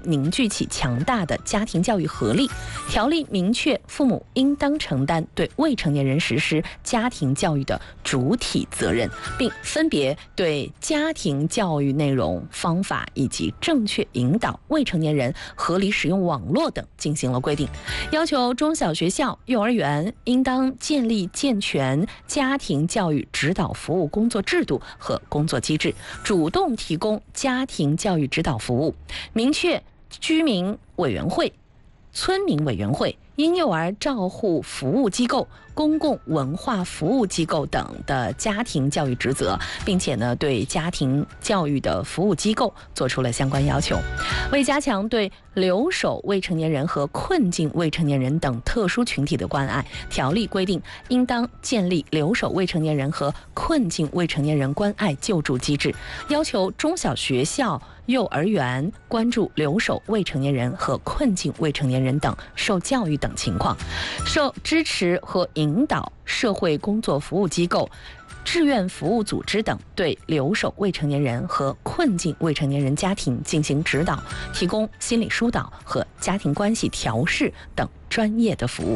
凝聚起强大的家庭教育合力。条例明确，父母应当承担对未成年人实施家庭教育的主体责任，并分别对家庭教育内容、方法以及正确引导未成年人合理使用网络等进行了规定，要求中小学校、幼儿园应当建立健全家庭教育指导服务工作制度和工作机制，主动提供家庭教育指导服务，明确居民委员会、村民委员会、婴幼儿照护服务机构、公共文化服务机构等的家庭教育职责，并且呢，对家庭教育的服务机构做出了相关要求。为加强对留守未成年人和困境未成年人等特殊群体的关爱，条例规定应当建立留守未成年人和困境未成年人关爱救助机制，要求中小学校、幼儿园关注留守未成年人和困境未成年人等受教育等情况，受支持和引导社会工作服务机构、志愿服务组织等对留守未成年人和困境未成年人家庭进行指导，提供心理疏导和家庭关系调试等专业的服务。